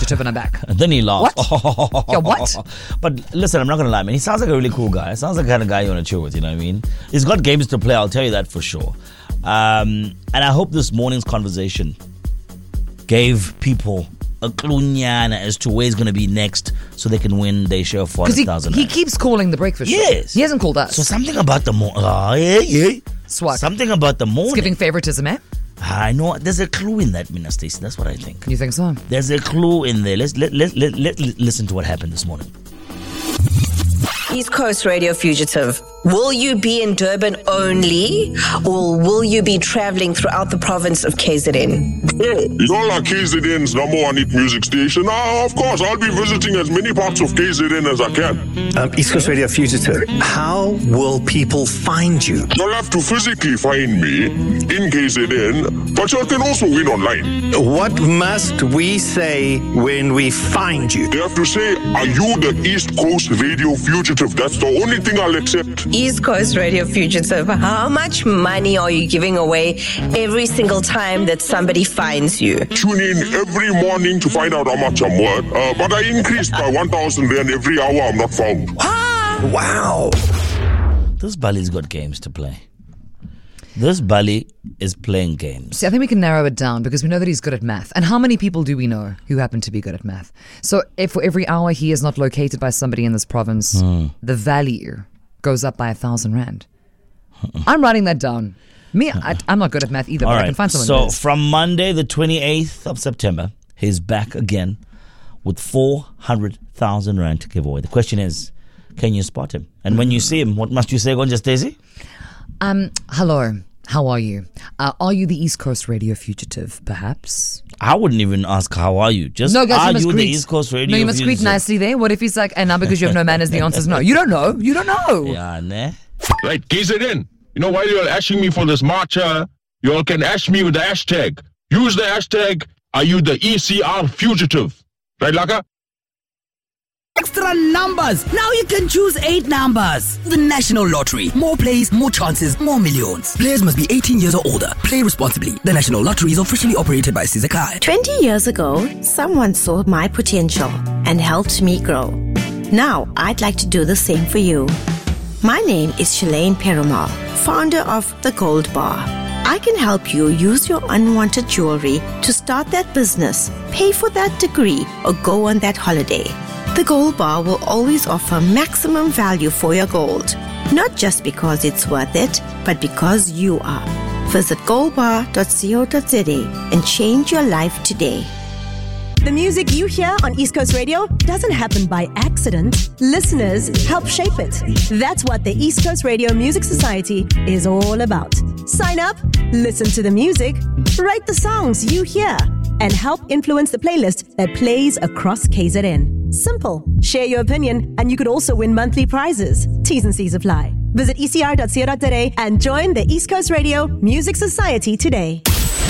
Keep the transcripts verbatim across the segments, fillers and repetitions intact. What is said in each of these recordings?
fugitive and I'm back. And then he laughed. What? Yeah, what? But listen, I'm not going to lie, man. He sounds like a really cool guy. Sounds like the kind of guy you want to chill with, you know what I mean? He's got games to play, I'll tell you that for sure. Um, and I hope this morning's conversation gave people a clue as to where he's going to be next so they can win their share of forty thousand. He, he keeps calling the breakfast show. Yes. He hasn't called us. So something about the morning. Oh, yeah, yeah. Swat. Something about the morning. It's giving favoritism, eh? I know. There's a clue in that, Mina Stacey. That's what I think. You think so? There's a clue in there. Let's let, let, let, let, let listen to what happened this morning. East Coast Radio Fugitive. Will you be in Durban only, or will you be traveling throughout the province of K Z N? Yeah, it's not like K Z N's number one hit music station. Ah, of course, I'll be visiting as many parts of K Z N as I can. Um, East Coast Radio Fugitive, how will people find you? You'll have to physically find me in K Z N, but you can also win online. What must we say when we find you? They have to say, are you the East Coast Radio Fugitive? That's the only thing I'll accept. East Coast Radio Fugitive, how much money are you giving away every single time that somebody finds you? Tune in every morning to find out how much I'm worth. Uh, but I increased by one thousand rand every hour I'm not found. Wow. This Bali's got games to play. This Bali is playing games. See, I think we can narrow it down because we know that he's good at math. And how many people do we know who happen to be good at math? So if for every hour he is not located by somebody in this province, mm. the value goes up by a thousand rand. I'm writing that down. Me, I, I'm not good at math either, All but right. I can find someone So who is. from Monday, the twenty-eighth of September, he's back again with four hundred thousand rand to give away. The question is, can you spot him? And when you see him, what must you say, Gonja Stacey? Um, hello. How are you? Uh, are you the East Coast Radio Fugitive, perhaps? I wouldn't even ask, how are you? Just no, guys, are you, must you greet. the East Coast Radio No, you must Fugitive? greet nicely there. What if he's like, and now because you have no manners, the answer is no. You don't know. You don't know. Yeah, ne? Right, K Z N. You know, while you're ashing me for this march, uh, you all can ash me with the hashtag. Use the hashtag, are you the E C R Fugitive? Right, Laka? Extra numbers. Now you can choose eight numbers. The National Lottery. More plays, more chances, more millions. Players must be eighteen years or older. Play responsibly. The National Lottery is officially operated by Sizakai. twenty years ago, someone saw my potential and helped me grow. Now, I'd like to do the same for you. My name is Shalane Perumal, founder of The Gold Bar. I can help you use your unwanted jewelry to start that business, pay for that degree, or go on that holiday. The Gold Bar will always offer maximum value for your gold. Not just because it's worth it, but because you are. Visit gold bar dot co dot za and change your life today. The music you hear on East Coast Radio doesn't happen by accident. Listeners help shape it. That's what the East Coast Radio Music Society is all about. Sign up, listen to the music, write the songs you hear, and help influence the playlist that plays across K Z N. Simple. Share your opinion, and you could also win monthly prizes. T's and C's apply. Visit e c r dot co dot za and join the East Coast Radio Music Society today.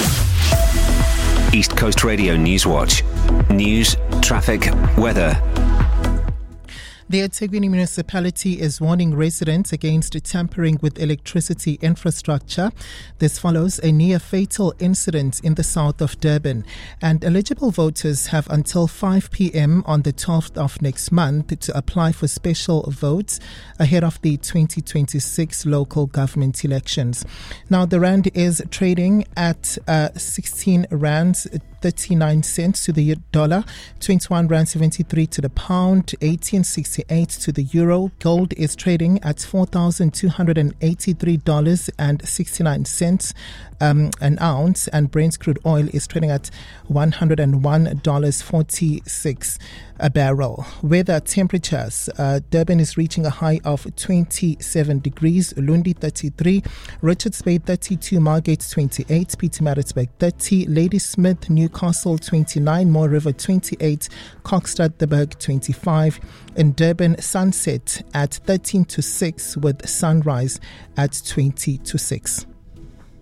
East Coast Radio Newswatch. News, traffic, weather. The eThekwini municipality is warning residents against tampering with electricity infrastructure. This follows a near-fatal incident in the south of Durban. And eligible voters have until five p.m. on the twelfth of next month to apply for special votes ahead of the twenty twenty-six local government elections. Now, the rand is trading at uh, sixteen rands thirty-nine cents to the dollar, twenty-one rand seventy-three to the pound, eighteen sixty-eight to the euro. Gold is trading at four thousand two hundred eighty-three dollars and sixty-nine cents um, an ounce, and Brent crude oil is trading at one hundred one dollars and forty-six cents a barrel. Weather temperatures, uh, Durban is reaching a high of twenty-seven degrees, Lundi thirty-three, Richards Bay thirty-two, Margate twenty-eight, Pietermaritzburg thirty, Ladysmith, Newcastle twenty-nine, Moore River twenty-eight, Kokstadberg twenty-five, in Durban, sunset at thirteen to six with sunrise at twenty to six.